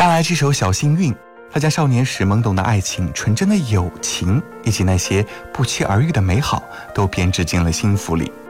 下来这首《小幸运》，他将少年时懵懂的爱情、纯真的友情以及那些不期而遇的美好都编织进了幸福里。